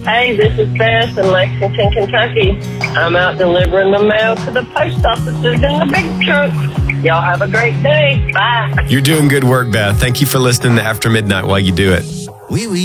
Hey, this is Beth in Lexington, Kentucky. I'm out delivering the mail to the post offices in the big truck. Y'all have a great day. Bye. You're doing good work, Beth. Thank you for listening to After Midnight while you do it.